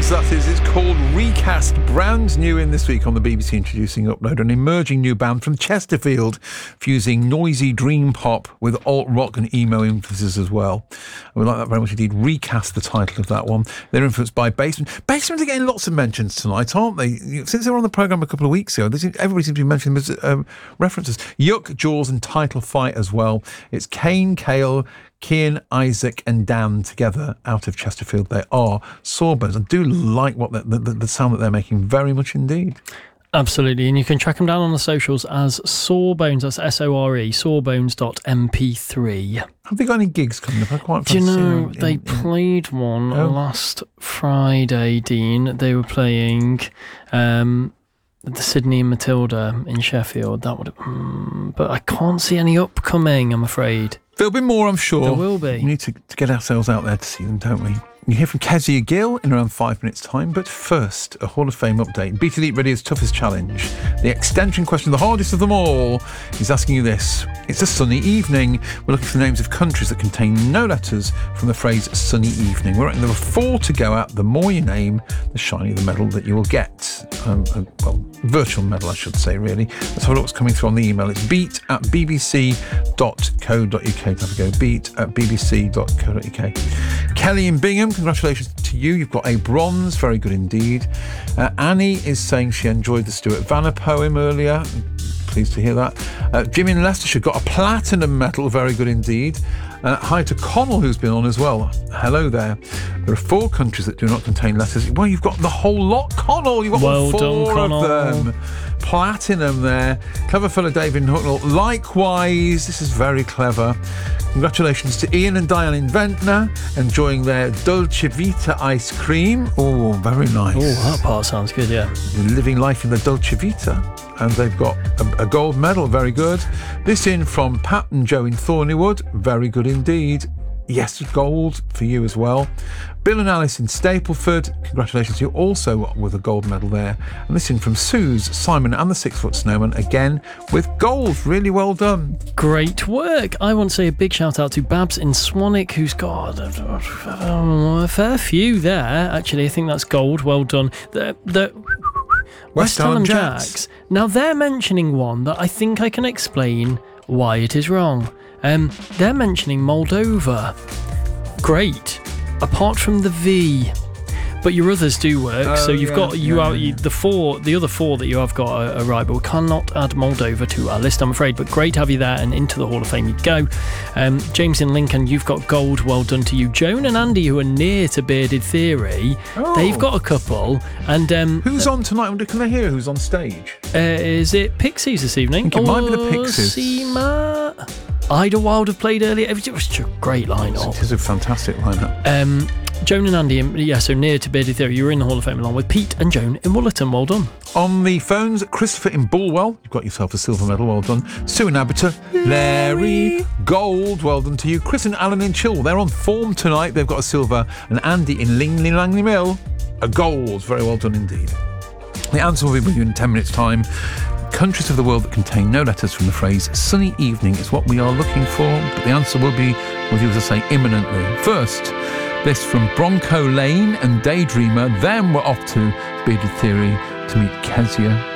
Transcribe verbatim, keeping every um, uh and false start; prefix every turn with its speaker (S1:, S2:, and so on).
S1: that is. It's called Recast, brand new in this week on the B B C Introducing Upload, an emerging new band from Chesterfield, fusing noisy dream pop with alt rock and emo influences as well. We like that very much indeed. Recast, the title of that one. They're influenced by Basement. Basement are getting lots of mentions tonight, aren't they? Since they were on the programme a couple of weeks ago, everybody seems to be mentioning them as um, references. Yuck, Jaws and Title Fight as well. It's Kane, Kale, Kian, Isaac and Dan together out of Chesterfield. They are Sawbones. I do like what the, the, the sound that they're making very much indeed.
S2: Absolutely, and you can track them down on the socials as Sawbones, that's S O R E, sawbones dot M P three.
S1: Have they got any gigs coming up? I quite
S2: Do you know,
S1: in,
S2: they
S1: in,
S2: played one
S1: oh.
S2: last Friday, Dean. They were playing um, the Sydney and Matilda in Sheffield. That would, mm, but I can't see any upcoming, I'm afraid.
S1: There'll be more, I'm sure.
S2: There will be.
S1: We need to, to get ourselves out there to see them, don't we? You hear from Kezia Gill in around five minutes' time, but first, a Hall of Fame update. Beat Elite Radio's toughest challenge, the extension question, the hardest of them all, is asking you this. It's a sunny evening. We're looking for the names of countries that contain no letters from the phrase sunny evening. We're reckoning there are four to go at. The more you name, the shinier the medal that you will get. Um, a, well, virtual medal, I should say, really. Let's have a look what's coming through on the email. It's beat at b b c dot co dot u k. Have a go. Beat at b b c dot co dot u k. Kelly in Bingham, congratulations to you. You've got a bronze. Very good indeed. Uh, Annie is saying she enjoyed the Stuart Vanner poem earlier. Pleased to hear that. Uh, Jimmy in Leicestershire got a platinum medal. Very good indeed. Uh, hi to Connell, who's been on as well. Hello there. There are four countries that do not contain letters. Well, you've got the whole lot, Connell. You've got
S2: well
S1: four
S2: done, Connell.
S1: of them. Platinum there. Clever fellow David Hucknall. Likewise, this is very clever. Congratulations to Ian and Diane in Ventnor, enjoying their Dolce Vita ice cream. Oh, very nice.
S2: Oh, that part sounds good, yeah.
S1: You're living life in the Dolce Vita. And they've got a, a gold medal. Very good. This in from Pat and Joe in Thornywood. Very good indeed. Yes, gold for you as well. Bill and Alice in Stapleford. Congratulations to you also with a gold medal there. And this in from Suze, Simon and the Six Foot Snowman, again with gold. Really well done.
S2: Great work. I want to say a big shout out to Babs in Swanwick, who's got a fair few there. Actually, I think that's gold. Well done. The, the West, West Hallam Jacks. Jacks. Now, they're mentioning one that I think I can explain why it is wrong. Um, they're mentioning Moldova. Great. Apart from the V. But your others do work, oh, so you've yeah, got you
S1: yeah,
S2: are
S1: yeah.
S2: you, the four, the other four that you have got are, are right, but we cannot add Moldova to our list, I'm afraid. But great to have you there, and into the Hall of Fame you go. Um, James in Lincoln, you've got gold. Well done to you. Joan and Andy, who are near to Bearded Theory, oh. they've got a couple. And um,
S1: who's on tonight? Can they hear who's on stage?
S2: Uh, is it Pixies this evening?
S1: I think it might be the Pixies.
S2: Seema. Idlewild have played earlier. It was a great lineup.
S1: It is a fantastic lineup.
S2: Um, Joan and Andy, yeah, so near to Bearded Theory. You were in the Hall of Fame along with Pete and Joan in Woolerton. Well done.
S1: On the phones, Christopher in Bulwell. You've got yourself a silver medal. Well done. Sue in Aberta. Larry. Gold. Well done to you. Chris and Alan in Chilwell. They're on form tonight. They've got a silver. And Andy in Lingley Langley Mill. A gold. Very well done indeed. The answer will be with you in ten minutes' time. Countries of the world that contain no letters from the phrase sunny evening is what we are looking for, but the answer will be with you, as I say, imminently. First, this from Bronco Lane and Daydreamer. Then we're off to Bearded Theory to meet Kezia